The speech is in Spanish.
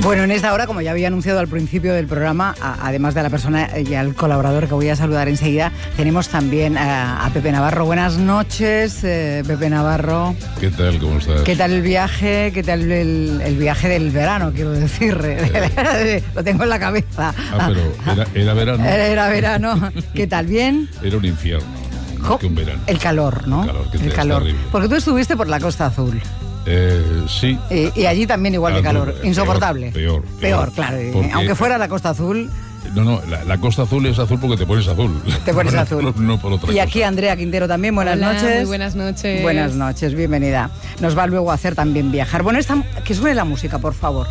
Bueno, en esta hora, como ya había anunciado al principio del programa, además de la persona y al colaborador que voy a saludar enseguida, tenemos también a Pepe Navarro. Buenas noches, Pepe Navarro. ¿Qué tal? ¿Cómo estás? ¿Qué tal el viaje? ¿Qué tal el viaje del verano, quiero decir? Lo tengo en la cabeza. Pero era verano. Era verano. ¿Qué tal? ¿Bien? Era un infierno, más que un verano. El calor, ¿no? El calor. Porque tú estuviste por la Costa Azul. Sí. Y allí también igual de calor. Insoportable. Peor, claro. Aunque fuera la Costa Azul. No, la Costa Azul es azul porque te pones azul. Te pones azul. No por otra cosa. Y aquí Andrea Quintero también, buenas noches. Muy buenas noches. Buenas noches, bienvenida. Nos va luego a hacer también viajar. Bueno, que suene la música, por favor.